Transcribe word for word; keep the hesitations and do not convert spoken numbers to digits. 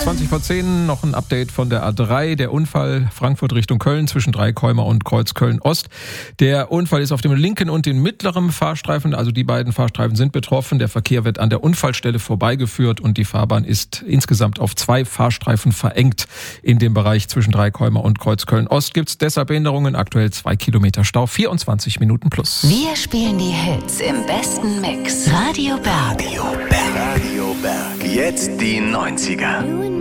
zwanzig vor zehn noch ein Update von der A drei. Der Unfall Frankfurt Richtung Köln zwischen Dreikäumer und Kreuz Köln-Ost. Der Unfall ist auf dem linken und den mittleren Fahrstreifen. Also die beiden Fahrstreifen sind betroffen. Der Verkehr wird an der Unfallstelle vorbeigeführt und die Fahrbahn ist insgesamt auf zwei Fahrstreifen verengt. In dem Bereich zwischen Dreikäumer und Kreuz Köln-Ost gibt es deshalb Behinderungen. Aktuell zwei Kilometer Stau, vierundzwanzig Minuten plus. Wir spielen die Hits im besten Mix. Radio Berg. Radio Berg. Radio Berg. Jetzt die neunziger.